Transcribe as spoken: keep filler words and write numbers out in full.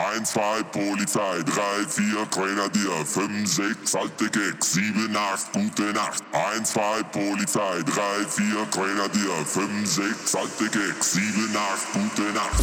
eins, zwei, Polizei, drei, vier, Grenadier, fünf, sechs, alte Gags, sieben, acht, gute Nacht. eins, zwei, Polizei, drei, vier, Grenadier, fünf, sechs, alte Gags, sieben, acht, gute Nacht.